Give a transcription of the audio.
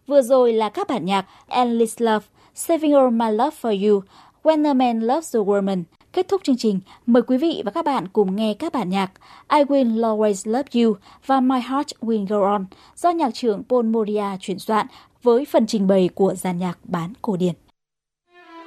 Vừa rồi là các bản nhạc Endless Love, Saving All My Love For You, When a Man Loves a Woman. Kết thúc chương trình, mời quý vị và các bạn cùng nghe các bản nhạc I Will Always Love You và My Heart Will Go On do nhạc trưởng Paul Moria chuyển soạn với phần trình bày của dàn nhạc bán cổ điển.